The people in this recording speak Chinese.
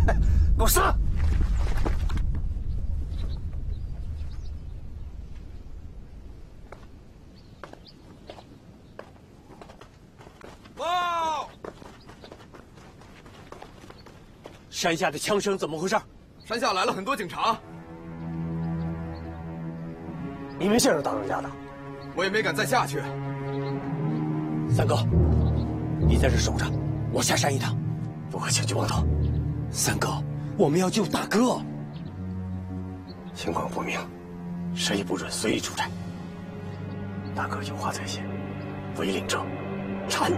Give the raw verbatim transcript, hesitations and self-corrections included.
给我杀！ 报！ 山下的枪声怎么回事？ 山下来了很多警察， 你没见着大当家的， 我也没敢再下去。 三哥，你在这守着，我下山一趟。不可轻举妄动。三哥，我们要救大哥。情况不明，谁也不准随意出差。大哥有话在先，违令者，斩。